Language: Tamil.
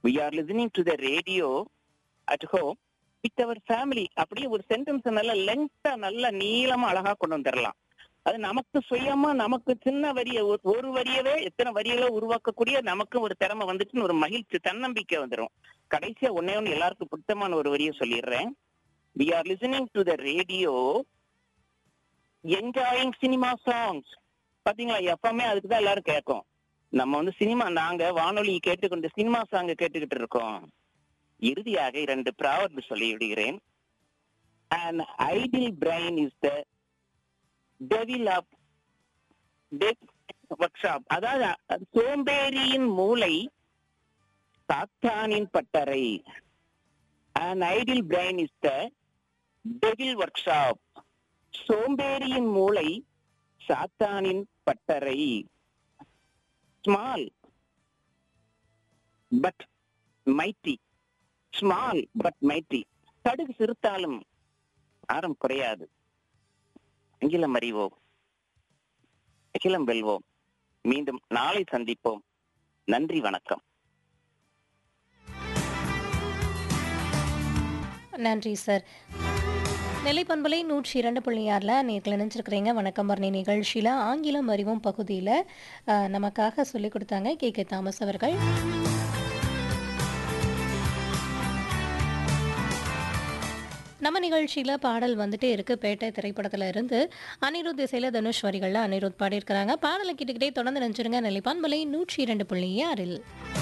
we are listening to the radio at home with our family. அப்படியே ஒரு சென்டென்ஸ் நல்ல லென்த்தா நல்ல நீளமா அழகா கொண்டு வந்துடலாம். அது நமக்கு சுயமா நமக்கு சின்ன வரிய ஒரு வரியவே எத்தனை வரிகளை உருவாக்கக்கூடிய நமக்கு ஒரு திறமை வந்துச்சுன்னு ஒரு மகிழ்ச்சி தன்னம்பிக்கை வந்துடும். கடைசியா ஒன்னே ஒன்று எல்லாருக்கும் பிடித்தமான ஒரு வரியை சொல்லிடுறேன். we are listening to the radio enjoying cinema songs. பாத்தீங்களா, எப்பவுமே அதுக்கு தான் எல்லாரும் கேட்கும். நம்ம சினிமா, நாங்க வானொலி கேட்டுக்கொண்டு சினிமா சாங் கேட்டுக்கிட்டு இருக்கோம். இறுதியாக 2 ப்ராவர்ப் சொல்லி விடுகிறேன். an idle brain is the devil of workshop. அதாவது சோம்பேறியின் மூளை சாத்தானின் பட்டறை. an idle brain is the devil workshop. சோம்பேறியின் மூளை சாத்தானின் பட்டறை. small but mighty. small but mighty. கடுகு சிறுத்தாலும் ஆரம் குறையாது. அகிலம் அறிவோம், அகிலம் வெல்வோம். மீண்டும் நாளை சந்திப்போம். நன்றி, வணக்கம். நன்றி சார். நெல்லை பண்பலை 102.6 நேர்களை நினைச்சிருக்கிறீங்க. வணக்கம் வர்ணி நிகழ்ச்சியில் ஆங்கிலம் அறிவும் பகுதியில் நமக்காக சொல்லிக் கொடுத்தாங்க கே தாமஸ் அவர்கள். நம்ம நிகழ்ச்சியில் பாடல் வந்துட்டே இருக்கு. பேட்டை திரைப்படத்தில் இருந்து அனிருத் இசையில தனுஷ் வரிகளில் அனிருத் பாடியிருக்கிறாங்க. பாடலை கேட்டுக்கிட்டே தொடர்ந்து நினைச்சிருங்க நெல்லை பண்பலை 102.6.